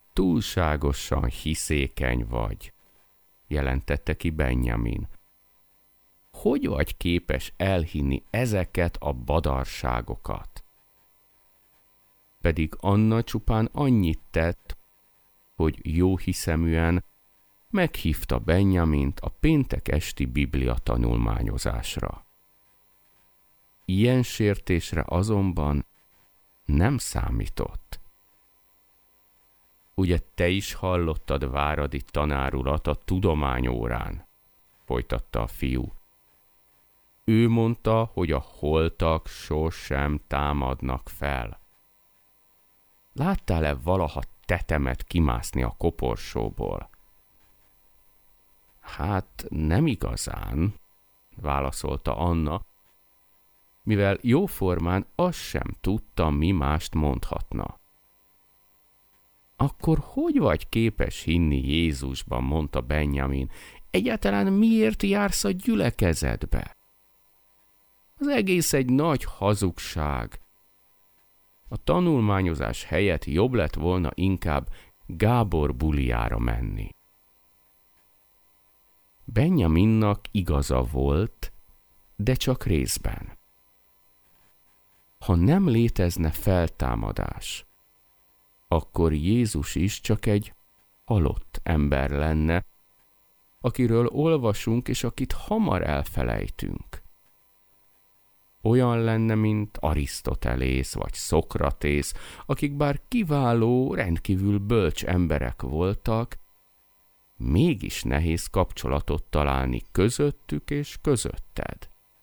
Túlságosan hiszékeny vagy, jelentette ki Benjamin. Hogy vagy képes elhinni ezeket a badarságokat? Pedig Anna csupán annyit tett, hogy jóhiszeműen meghívta Benjamint a péntek esti Biblia tanulmányozásra. Ilyen sértésre azonban nem számított. Ugye te is hallottad Váradi tanárurat a tudományórán, folytatta a fiú. Ő mondta, hogy a holtak sosem támadnak fel. Láttál-e valaha tetemet kimászni a koporsóból? Hát nem igazán, válaszolta Anna, mivel jóformán azt sem tudta, mi mást mondhatna. Akkor hogy vagy képes hinni Jézusban, mondta Benjamin, egyáltalán miért jársz a gyülekezetbe? Az egész egy nagy hazugság. A tanulmányozás helyett jobb lett volna inkább Gábor bulijára menni. Benjaminnak igaza volt, de csak részben. Ha nem létezne feltámadás, akkor Jézus is csak egy halott ember lenne, akiről olvasunk, és akit hamar elfelejtünk. Olyan lenne, mint Arisztotelész vagy Szokratész, akik bár kiváló, rendkívül bölcs emberek voltak, mégis nehéz kapcsolatot találni közöttük és közötted.